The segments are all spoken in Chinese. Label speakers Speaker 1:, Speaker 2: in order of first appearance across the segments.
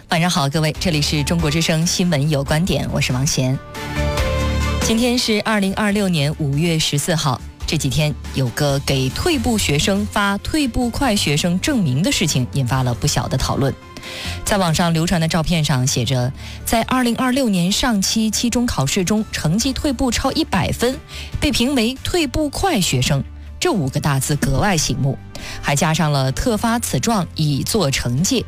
Speaker 1: 晚上好，各位，这里是中国之声新闻有观点，我是王贤。今天是2026年5月14号，这几天有个给退步学生发退步快学生证明的事情，引发了不小的讨论。在网上流传的照片上写着，在2026年上期期中考试中成绩退步超100分，被评为退步快学生，这5个大字格外醒目，还加上了特发此状以作惩戒。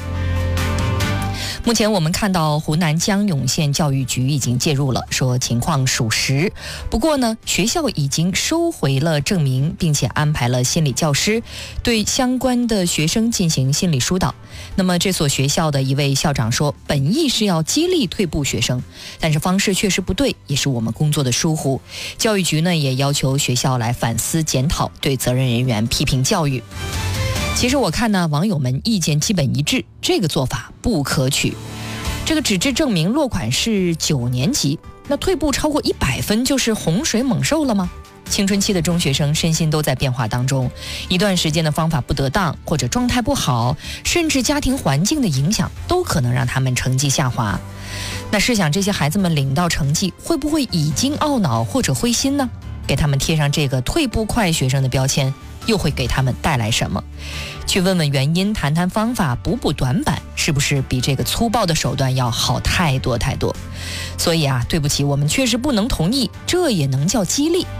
Speaker 1: 目前我们看到湖南江永县教育局已经介入了，说情况属实。不过呢，学校已经收回了证明，并且安排了心理教师对相关的学生进行心理疏导。那么这所学校的一位校长说，本意是要激励退步学生，但是方式确实不对，也是我们工作的疏忽。教育局呢也要求学校来反思检讨，对责任人员批评教育。其实我看呢，网友们意见基本一致，这个做法不可取。这个纸质证明落款是9年级，那退步超过100分就是洪水猛兽了吗？青春期的中学生身心都在变化当中，一段时间的方法不得当，或者状态不好，甚至家庭环境的影响，都可能让他们成绩下滑。那试想这些孩子们领到成绩，会不会已经懊恼或者灰心呢？给他们贴上这个退步快学生的标签，又会给他们带来什么？去问问原因，谈谈方法，补补短板，是不是比这个粗暴的手段要好太多太多？所以啊，对不起，我们确实不能同意，这也能叫激励。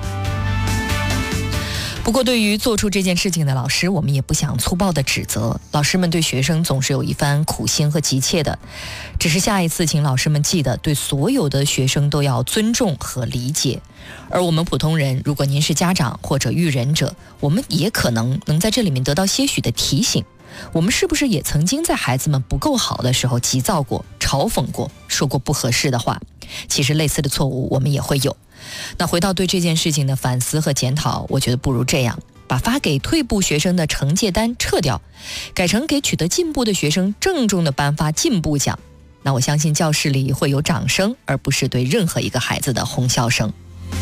Speaker 1: 不过对于做出这件事情的老师，我们也不想粗暴的指责，老师们对学生总是有一番苦心和急切的，只是下一次请老师们记得，对所有的学生都要尊重和理解。而我们普通人，如果您是家长或者育人者，我们也可能在这里面得到些许的提醒。我们是不是也曾经在孩子们不够好的时候急躁过、嘲讽过、说过不合适的话？其实类似的错误我们也会有。那回到对这件事情的反思和检讨，我觉得不如这样，把发给退步学生的惩戒单撤掉，改成给取得进步的学生郑重的颁发进步奖。那我相信教室里会有掌声，而不是对任何一个孩子的哄笑声。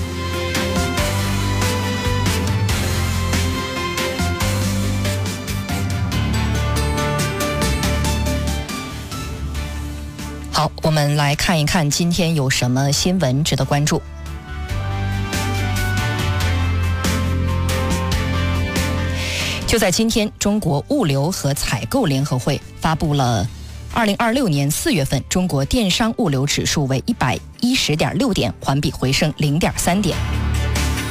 Speaker 1: 好，我们来看一看今天有什么新闻值得关注。就在今天，中国物流和采购联合会发布了2026年4月份中国电商物流指数为110.6点，环比回升0.3点。